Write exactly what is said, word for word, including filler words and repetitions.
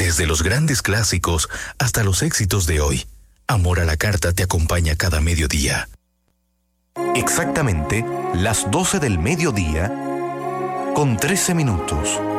Desde los grandes clásicos hasta los éxitos de hoy, Amor a la Carta te acompaña cada mediodía. Exactamente las doce del mediodía con trece minutos.